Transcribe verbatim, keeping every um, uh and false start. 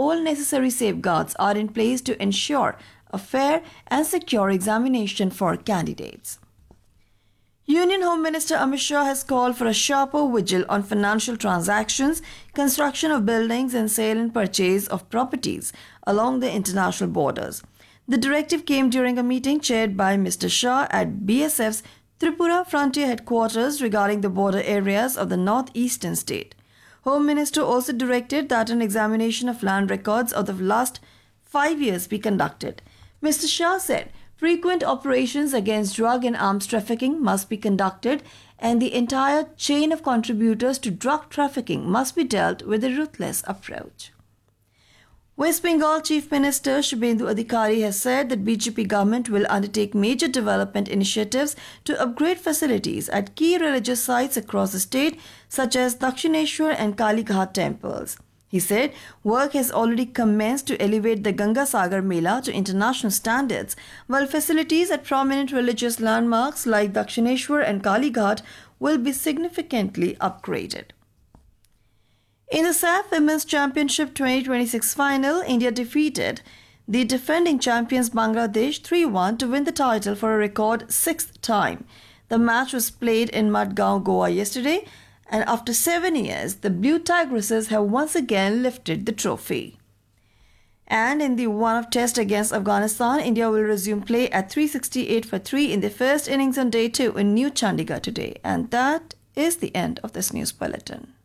all necessary safeguards are in place to ensure a fair and secure examination for candidates. Union Home Minister Amit Shah has called for a sharper vigil on financial transactions, construction of buildings and sale and purchase of properties along the international borders. The directive came during a meeting chaired by Mister Shah at B S F's Tripura Frontier Headquarters regarding the border areas of the northeastern state. Home Minister also directed that an examination of land records of the last five years be conducted. Mister Shah said frequent operations against drug and arms trafficking must be conducted and the entire chain of contributors to drug trafficking must be dealt with a ruthless approach. West Bengal Chief Minister Shubhendu Adhikari has said that B J P government will undertake major development initiatives to upgrade facilities at key religious sites across the state such as Dakshineshwar and Kali Ghat temples. He said work has already commenced to elevate the Ganga Sagar Mela to international standards, while facilities at prominent religious landmarks like Dakshineshwar and Kali Ghat will be significantly upgraded. In the S A F Women's Championship twenty twenty-six final, India defeated the defending champions Bangladesh three one to win the title for a record sixth time. The match was played in Madgaon, Goa yesterday, and after seven years, the Blue Tigresses have once again lifted the trophy. And in the one-off test against Afghanistan, India will resume play at three sixty-eight for three in the first innings on day two in New Chandigarh today. And that is the end of this news bulletin.